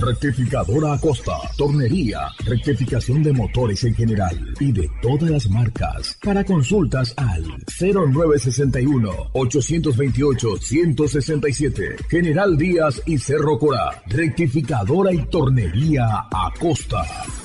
Rectificadora Acosta. Tornería, rectificación de motores en general y de todas las marcas. Para consultas al 0961-828-167. General Díaz y Cerro Corá. Rectificadora y tornería Acosta.